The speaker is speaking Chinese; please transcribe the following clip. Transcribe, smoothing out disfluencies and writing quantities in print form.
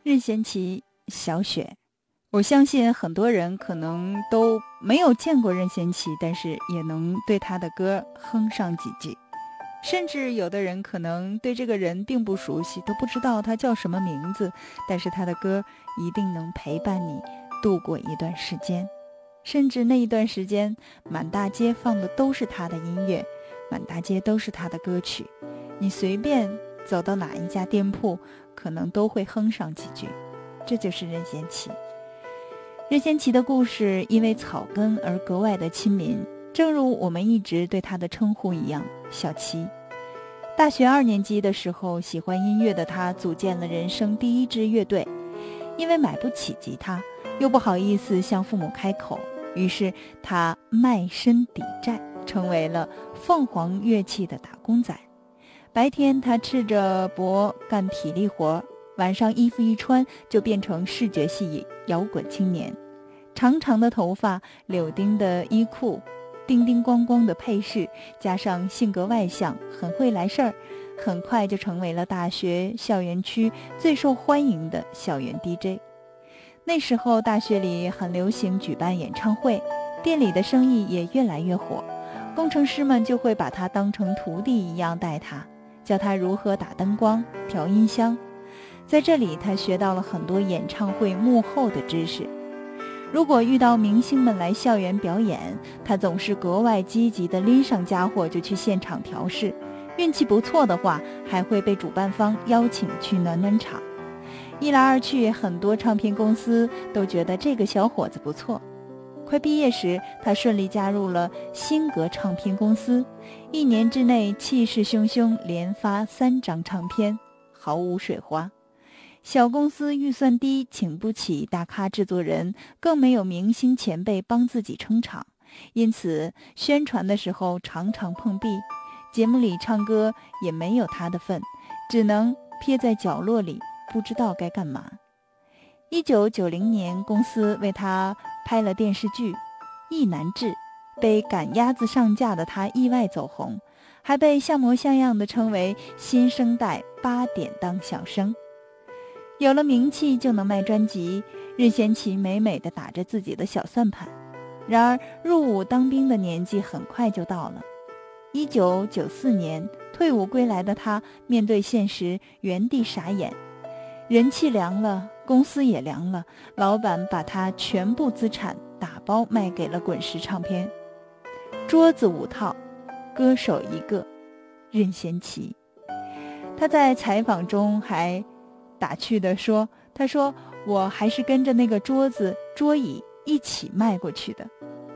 任贤齐、小雪，我相信很多人可能都没有见过任贤齐，但是也能对他的歌哼上几句。甚至有的人可能对这个人并不熟悉，都不知道他叫什么名字，但是他的歌一定能陪伴你度过一段时间。甚至那一段时间，满大街放的都是他的音乐，满大街都是他的歌曲，你随便走到哪一家店铺，可能都会哼上几句。这就是任贤齐。任贤齐的故事因为草根而格外的亲民，正如我们一直对他的称呼一样，小齐。大学2年级的时候，喜欢音乐的他组建了人生第一支乐队。因为买不起吉他，又不好意思向父母开口，于是他卖身抵债，成为了凤凰乐器的打工仔。白天他赤着脖干体力活，晚上衣服一穿就变成视觉系摇滚青年。长长的头发，柳丁的衣裤，叮叮咣咣的配饰，加上性格外向，很会来事儿，很快就成为了大学校园区最受欢迎的校园 DJ。 那时候大学里很流行举办演唱会，店里的生意也越来越火，工程师们就会把他当成徒弟一样带他，教他如何打灯光、调音箱。在这里他学到了很多演唱会幕后的知识。如果遇到明星们来校园表演，他总是格外积极地拎上家伙就去现场调试，运气不错的话还会被主办方邀请去暖暖场。一来二去，很多唱片公司都觉得这个小伙子不错。快毕业时，他顺利加入了新格唱片公司，1年之内气势汹汹，连发3张唱片，毫无水花。小公司预算低，请不起大咖制作人，更没有明星前辈帮自己撑场，因此宣传的时候常常碰壁，节目里唱歌也没有他的份，只能撇在角落里，不知道该干嘛。1990年，公司为他拍了电视剧《意难治》，被赶鸭子上架的他意外走红，还被像模像样的称为新生代8点档小生。有了名气就能卖专辑，任贤齐美美地打着自己的小算盘。然而入伍当兵的年纪很快就到了。1994年退伍归来的他面对现实，原地傻眼。人气凉了，公司也凉了，老板把他全部资产打包卖给了滚石唱片。桌子5套，歌手1个，任贤齐。他在采访中还打趣地说，他说我还是跟着那个桌子桌椅一起卖过去的。